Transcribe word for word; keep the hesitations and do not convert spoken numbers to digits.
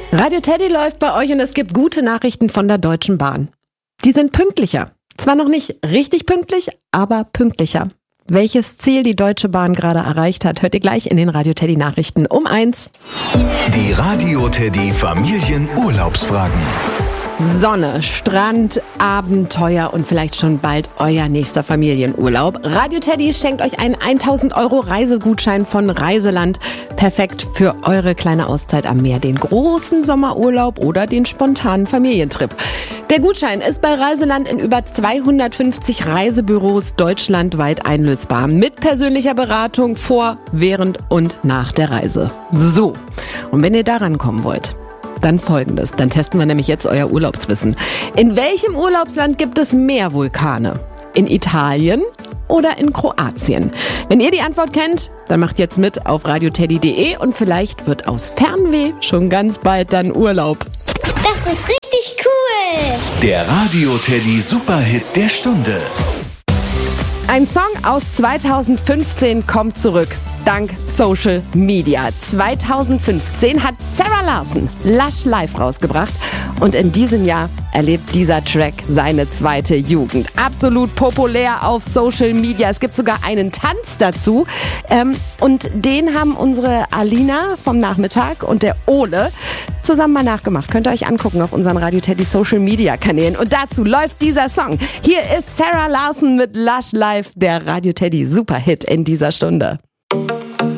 Radio Teddy läuft bei euch und es gibt gute Nachrichten von der Deutschen Bahn. Die sind pünktlicher. Zwar noch nicht richtig pünktlich, aber pünktlicher. Welches Ziel die Deutsche Bahn gerade erreicht hat, hört ihr gleich in den Radio Teddy Nachrichten um eins. Die Radio Teddy Familienurlaubsfragen. Sonne, Strand, Abenteuer und vielleicht schon bald euer nächster Familienurlaub. Radio Teddy schenkt euch einen tausend Euro Reisegutschein von Reiseland. Perfekt für eure kleine Auszeit am Meer, den großen Sommerurlaub oder den spontanen Familientrip. Der Gutschein ist bei Reiseland in über zweihundertfünfzig Reisebüros deutschlandweit einlösbar. Mit persönlicher Beratung vor, während und nach der Reise. So, und wenn ihr daran kommen wollt, dann Folgendes, dann testen wir nämlich jetzt euer Urlaubswissen. In welchem Urlaubsland gibt es mehr Vulkane? In Italien oder in Kroatien? Wenn ihr die Antwort kennt, dann macht jetzt mit auf radioteddy punkt de und vielleicht wird aus Fernweh schon ganz bald dann Urlaub. Das ist richtig cool! Der Radio Teddy Superhit der Stunde. Ein Song aus zweitausendfünfzehn kommt zurück. Dank Social Media. zweitausendfünfzehn hat Sarah Larson Lush Live rausgebracht und in diesem Jahr erlebt dieser Track seine zweite Jugend. Absolut populär auf Social Media. Es gibt sogar einen Tanz dazu ähm, und den haben unsere Alina vom Nachmittag und der Ole zusammen mal nachgemacht. Könnt ihr euch angucken auf unseren Radio Teddy Social Media Kanälen. Und dazu läuft dieser Song. Hier ist Sarah Larson mit Lush Live, der Radio Teddy Superhit in dieser Stunde.